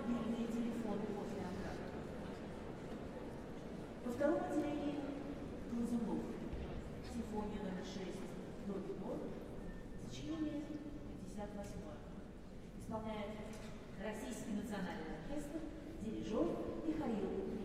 мобильные телефоны после атаки. Во втором отделении Глазунов. Симфония номер 6 до бемоль, сочинение 58. Исполняет Российский национальный оркестр, дирижер Михаил